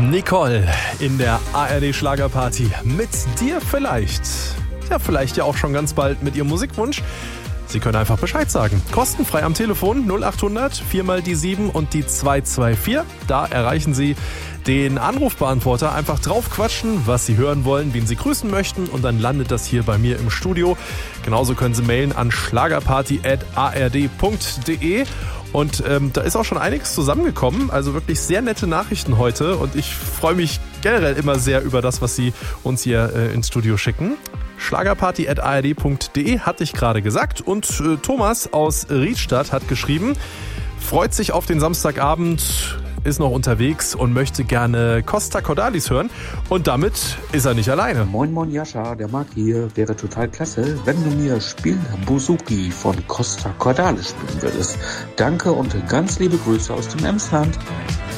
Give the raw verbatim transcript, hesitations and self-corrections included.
Nicole in der A R D Schlagerparty. Mit dir vielleicht. Ja, vielleicht ja auch schon ganz bald mit ihrem Musikwunsch. Sie können einfach Bescheid sagen. Kostenfrei am Telefon null acht hundert vier mal die sieben und die zwei zwei vier. Da erreichen Sie den Anrufbeantworter. Einfach draufquatschen, was Sie hören wollen, wen Sie grüßen möchten. Und dann landet das hier bei mir im Studio. Genauso können Sie mailen an schlagerparty at a r d punkt d e. Und ähm, da ist auch schon einiges zusammengekommen. Also wirklich sehr nette Nachrichten heute. Und ich freue mich generell immer sehr über das, was Sie uns hier äh, ins Studio schicken. schlagerparty at a r d punkt d e hatte ich gerade gesagt. Und äh, Thomas aus Riedstadt hat geschrieben, freut sich auf den Samstagabend, ist noch unterwegs und möchte gerne Costa Cordalis hören. Und damit ist er nicht alleine. Moin Moin Jascha, der Marc hier. Wäre total klasse, wenn du mir Spiel Buzuki von Costa Cordalis spielen würdest. Danke und ganz liebe Grüße aus dem Emsland.